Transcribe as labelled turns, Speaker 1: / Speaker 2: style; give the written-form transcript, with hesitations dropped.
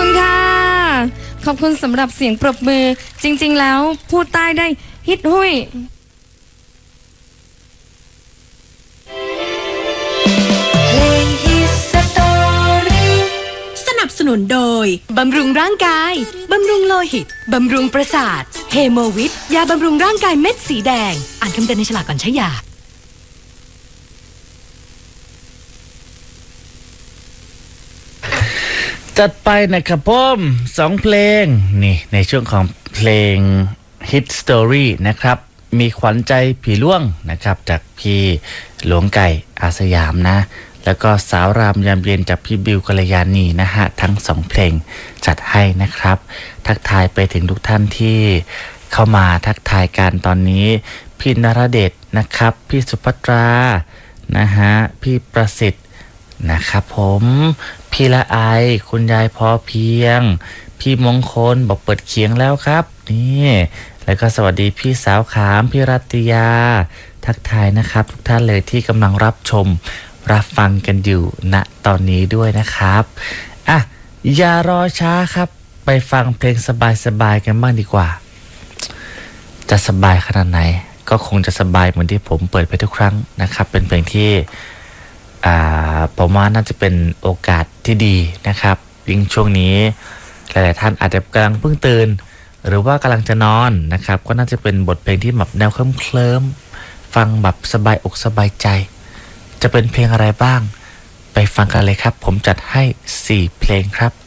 Speaker 1: คุณค่ะขอบคุณสำหรับเสียงปรบมือจริงๆแล้วพูดใต้ได้ฮิตหุ้ย
Speaker 2: สนับสนุนโดยบำรุงร่างกายบำรุงโลหิตบำรุงประสาทเฮโมวิทยาบำรุงร่างกายเม็ดสีแดงอ่านคำเตือนในฉลากก่อนใช้ยา
Speaker 3: จัดไปนะครับผม2เพลงนี่ในช่วงของเพลง Hit Story นะครับมีขวัญใจผีล่วงนะครับจากพี่หลวงไก่อาสยามนะแล้วก็สาวรามยามเย็นจากพี่บิวกัลยาณีนะฮะทั้ง2เพลงจัดให้นะครับทักทายไปถึงทุกท่านที่เข้ามาทักทายกันตอนนี้พี่นรเดชนะครับพี่สุภัตรานะฮะพี่ประสิทธิ์นะครับผมพี่ละไอคุณยายพอเพียงพี่มงคลบอกเปิดเคียงแล้วครับนี่แล้วก็สวัสดีพี่สาวขามพี่รัตยาทักทายนะครับทุกท่านเลยที่กำลังรับชมรับฟังกันอยู่ณตอนนี้ด้วยนะครับอ่ะอย่ารอช้าครับไปฟังเพลงสบายๆกันบ้างดีกว่าจะสบายขนาดไหนก็คงจะสบายเหมือนที่ผมเปิดไปทุกครั้งนะครับเป็นเพลงที่ผมว่าน่าจะเป็นโอกาสที่ดีนะครับยิ่งช่วงนี้หลายๆท่านอาจจะกำลังเพิ่งตื่นหรือว่ากำลังจะนอนนะครับก็น่าจะเป็นบทเพลงที่แบบแนวเคลิ้มๆฟังแบบสบายอกสบายใจจะเป็นเพลงอะไรบ้างไปฟังกันเลยครับผมจัดให้4เพลงครับ